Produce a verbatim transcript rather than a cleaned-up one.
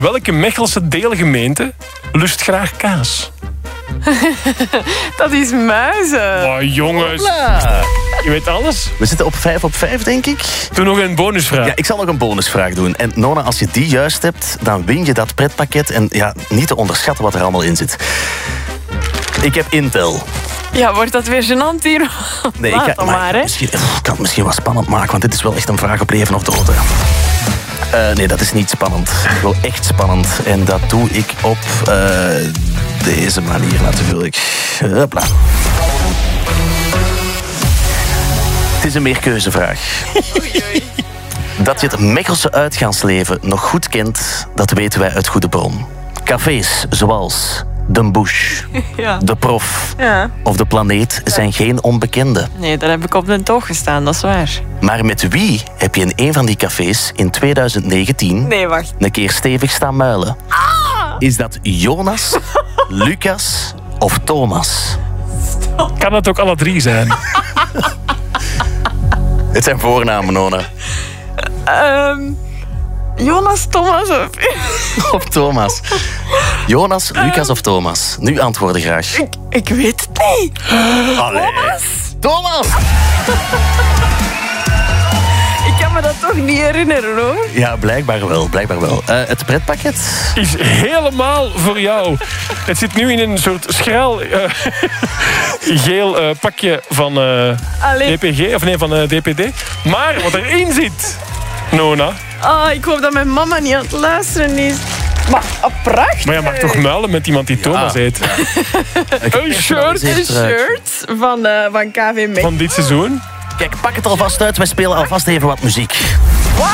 Welke Mechelse deelgemeente lust graag kaas? Dat is Muizen. Oh, jongens. Hopla. Je weet alles. We zitten op vijf op vijf, denk ik. Doe nog een bonusvraag. Ja, ik zal nog een bonusvraag doen. En Nona, als je die juist hebt, dan win je dat pretpakket. En ja, niet te onderschatten wat er allemaal in zit. Ik heb Intel. Ja, wordt dat weer gênant hier? Nee, Laat ik, dan maar, maar, hè. misschien, ik kan het misschien wat spannend maken, want dit is wel echt een vraag op leven of dood. Hè. Uh, nee, dat is niet spannend. Wel echt spannend. En dat doe ik op uh, deze manier natuurlijk. Hopla. Het is een meerkeuzevraag. Oei, oei. Dat je het Mechelse uitgaansleven nog goed kent, dat weten wij uit goede bron. Cafés zoals Den Bush, Ja. De Prof Ja. of De Planeet zijn geen onbekende. Nee, daar heb ik op de toog gestaan, dat is waar. Maar met wie heb je in een van die cafés in twintig negentien Nee, wacht. een keer stevig staan muilen? Ah! Is dat Jonas, Lucas of Thomas? Kan het ook alle drie zijn? Het zijn voornamen, Nona. Um, Jonas, Thomas of... Of Thomas. Jonas, Lucas of Thomas? Nu antwoorden graag. ik, ik weet het niet. Allee. Thomas? Thomas! Ik kan me dat toch niet herinneren, hoor. Ja, blijkbaar wel. Blijkbaar wel. Uh, het pretpakket? Is helemaal voor jou. Het zit nu in een soort schraal uh, geel uh, pakje van uh, Allee. D P G, of nee, van uh, D P D. Maar wat erin zit, Nona... Oh, ik hoop dat mijn mama niet aan het luisteren is. Maar, oh, prachtig. Maar je mag toch muilen met iemand die Thomas heet? Een shirt Een shirt van, uh, van K V Mechelen. van dit seizoen. Kijk, pak het alvast uit. Wij spelen alvast even wat muziek.